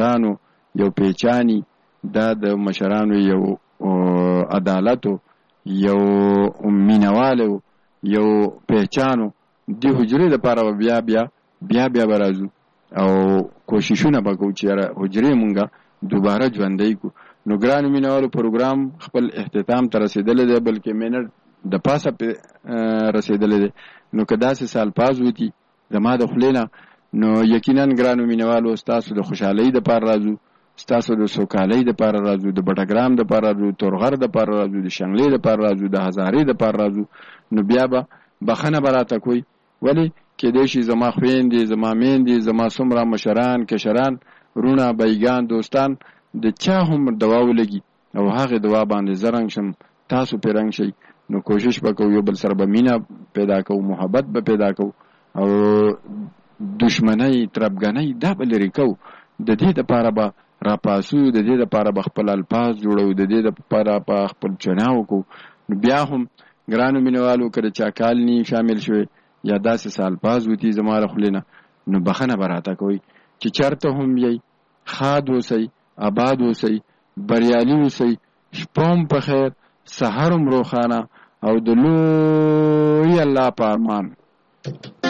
مشرانو یو پیچانی، دا د مشرانو یو عدالتو، یو مینوالو، یو پیچانو. دی حجرې دپاره بیا بیا بیا بیا به راځو او کوششونه به کوو چې حجرې مونږه دوباره ژوندی کو. نو ګرانو مینوالو پروګرام خپل اختتام ته رسېدلی دی، بلکې منټ د پاسه رسېدلی دی. نو که داسې سالپاز وتی زما د خولې نه، نو یقینا ګرانو مینوالو ستاسو د خوشحالۍ دپاره راځو، ستاسو د سوکالۍ دپاره راځو، د بټګرام دپاره راځو، تورغر دپاره راځو، د شنګلې دپاره راځو، د هزارې دپاره راځو. نو بیا به بخښنه به راته کوئ، ولې کېدای شي زما خویندې، زما میندې، زما څومره مشران، کشران، وروڼه، بیګان، دوستان د چا هم دوا ولګي او هغې دوا باندې زه رنګ شم، تاسو پرې رنګ شئ. نو کوشش به کوو یو بل سره به مینه پیدا کوو، محبت به پیدا کوو او دشمنۍ، تربګنۍ دا به لرې کوو. د دې دپاره به راپاسو، د دې دپاره به خپل الفاظ جوړو، د دې دپاره به خپل چنا وکړو. نو بیا هم ګرانو مینوالو که د چا کال نی شامل شوی یا داسې سالپاز وتی زما له خولې نه، نو بخښنه به راته کوئ چې چېرته هم یئ، ښاد اوسئ، آباد اوسئ، بریالي اوسئ، شپه هم په خیر، سحر هم روښانه او د لوی الله په امان.